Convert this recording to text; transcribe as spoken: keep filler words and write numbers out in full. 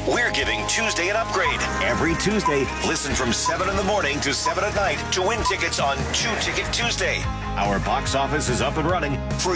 We're giving Tuesday an upgrade. Every Tuesday, listen from seven in the morning to seven at night to win tickets on Two Ticket Tuesday. Our box office is up and running. For